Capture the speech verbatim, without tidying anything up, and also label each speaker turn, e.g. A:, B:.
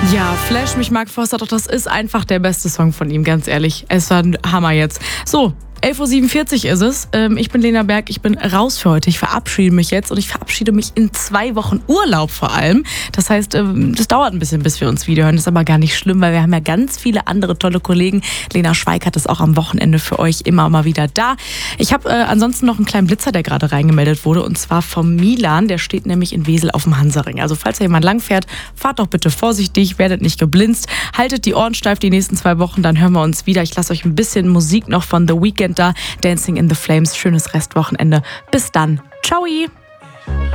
A: Ja, Flash mich Mark Forster, doch das ist einfach der beste Song von ihm, ganz ehrlich. Es war ein Hammer jetzt. So, elf Uhr siebenundvierzig ist es. Ähm, ich bin Lena Berg, ich bin raus für heute. Ich verabschiede mich jetzt und ich verabschiede mich in zwei Wochen Urlaub vor allem. Das heißt, ähm, das dauert ein bisschen, bis wir uns wiederhören. Das ist aber gar nicht schlimm, weil wir haben ja ganz viele andere tolle Kollegen. Lena Schweikart ist auch am Wochenende für euch immer mal wieder da. Ich habe äh, ansonsten noch einen kleinen Blitzer, der gerade reingemeldet wurde, und zwar vom Milan. Der steht nämlich in Wesel auf dem Hansaring. Also falls da jemand langfährt, fahrt doch bitte vorsichtig, werdet nicht geblinzt, haltet die Ohren steif die nächsten zwei Wochen, dann hören wir uns wieder. Ich lasse euch ein bisschen Musik noch von The Weeknd da, Dancing in the Flames. Schönes Restwochenende. Bis dann. Ciao!